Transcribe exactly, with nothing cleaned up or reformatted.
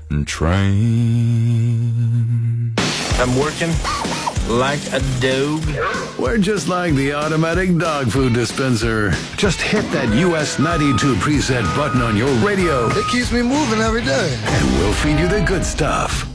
train. I'm working like a dog. We're just like the automatic dog food dispenser. Just hit that U S ninety-two preset button on your radio. It keeps me moving every day. And we'll feed you the good stuff.